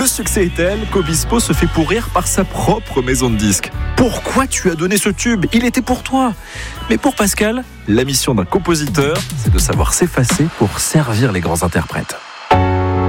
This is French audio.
Le succès est tel qu'Obispo se fait pourrir par sa propre maison de disques. Pourquoi tu as donné ce tube ? Il était pour toi. Mais pour Pascal, la mission d'un compositeur, c'est de savoir s'effacer pour servir les grands interprètes.